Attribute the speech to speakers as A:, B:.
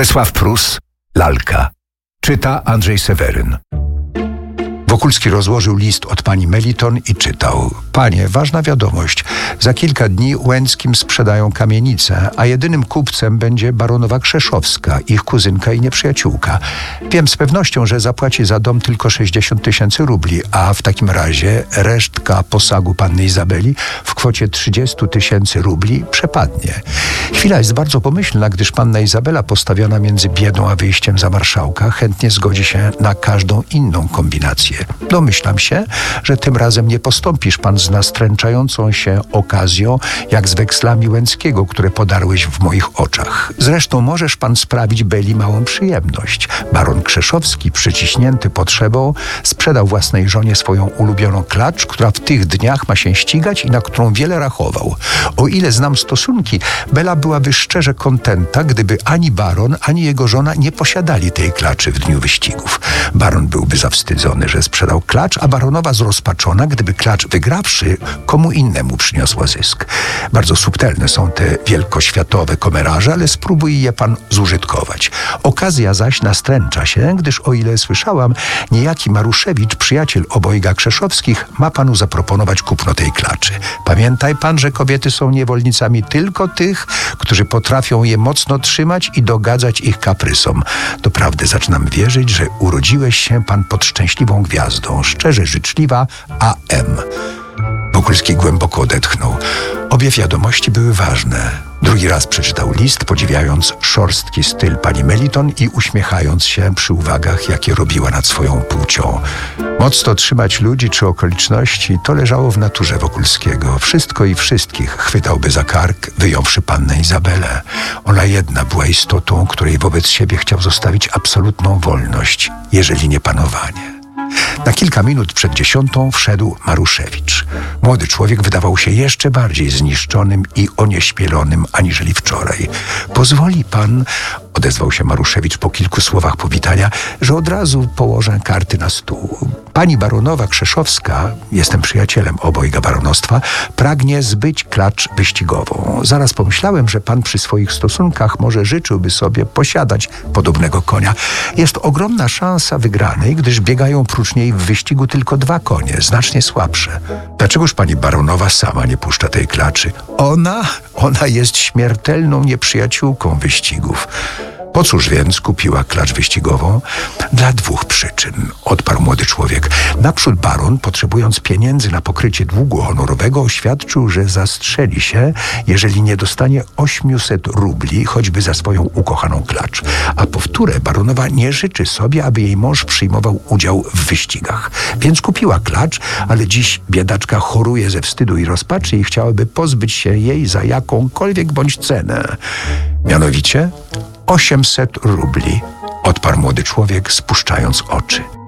A: Borysław Prus, Lalka. Czyta Andrzej Seweryn. Wokulski rozłożył list od pani Meliton i czytał. Panie, ważna wiadomość. Za kilka dni Łęckim sprzedają kamienicę, a jedynym kupcem będzie baronowa Krzeszowska, ich kuzynka i nieprzyjaciółka. Wiem z pewnością, że zapłaci za dom tylko 60 000 rubli, a w takim razie resztka posagu panny Izabeli w kwocie 30 000 rubli przepadnie. Chwila jest bardzo pomyślna, gdyż panna Izabela postawiona między biedą a wyjściem za marszałka chętnie zgodzi się na każdą inną kombinację. Domyślam się, że tym razem nie postąpisz pan z nastręczającą się okazją, jak z wekslami Łęckiego, które podarłeś w moich oczach. Zresztą możesz pan sprawić Beli małą przyjemność. Baron Krzeszowski, przyciśnięty potrzebą, sprzedał własnej żonie swoją ulubioną klacz, która w tych dniach ma się ścigać i na którą wiele rachował. O ile znam stosunki, Bela byłaby szczerze kontenta, gdyby ani baron, ani jego żona nie posiadali tej klaczy w dniu wyścigów. Baron byłby zawstydzony, że sprzedał klacz, a baronowa zrozpaczona, gdyby klacz wygrawszy, komu innemu przyniosła zysk. Bardzo subtelne są te wielkoświatowe komeraże, ale spróbuj je pan zużytkować. Okazja zaś nastręcza się, gdyż o ile słyszałam, niejaki Maruszewicz, przyjaciel obojga Krzeszowskich, ma panu zaproponować kupno tej klaczy. Pamiętaj pan, że kobiety są niewolnicami tylko tych, którzy potrafią je mocno trzymać i dogadzać ich kaprysom. Doprawdy zaczynam wierzyć, że urodziłeś się pan pod szczęśliwą gwiazdą. Szczerze życzliwa A.M. Wokulski głęboko odetchnął. Obie wiadomości były ważne. Drugi raz przeczytał list, podziwiając szorstki styl pani Meliton i uśmiechając się przy uwagach, jakie robiła nad swoją płcią. Mocno trzymać ludzi czy okoliczności, to leżało w naturze Wokulskiego. Wszystko i wszystkich chwytałby za kark, wyjąwszy pannę Izabelę. Ona jedna była istotą, której wobec siebie chciał zostawić absolutną wolność, jeżeli nie panowanie. Na kilka minut przed 10 wszedł Maruszewicz. Młody człowiek wydawał się jeszcze bardziej zniszczonym i onieśmielonym aniżeli wczoraj. Pozwoli pan, odezwał się Maruszewicz po kilku słowach powitania, że od razu położę karty na stół. Pani baronowa Krzeszowska, jestem przyjacielem obojga baronostwa, pragnie zbyć klacz wyścigową. Zaraz pomyślałem, że pan przy swoich stosunkach może życzyłby sobie posiadać podobnego konia. Jest ogromna szansa wygranej, gdyż biegają prócz niej w wyścigu tylko 2 konie, znacznie słabsze. Dlaczegoż pani baronowa sama nie puszcza tej klaczy? Ona jest śmiertelną nieprzyjaciółką wyścigów. Po cóż więc kupiła klacz wyścigową? Dla 2 przyczyn, odparł młody człowiek. Naprzód baron, potrzebując pieniędzy na pokrycie długu honorowego, oświadczył, że zastrzeli się, jeżeli nie dostanie 800 rubli, choćby za swoją ukochaną klacz. A po wtóre, baronowa nie życzy sobie, aby jej mąż przyjmował udział w wyścigach. Więc kupiła klacz, ale dziś biedaczka choruje ze wstydu i rozpaczy i chciałaby pozbyć się jej za jakąkolwiek bądź cenę. Mianowicie 800 rubli, odparł młody człowiek, spuszczając oczy.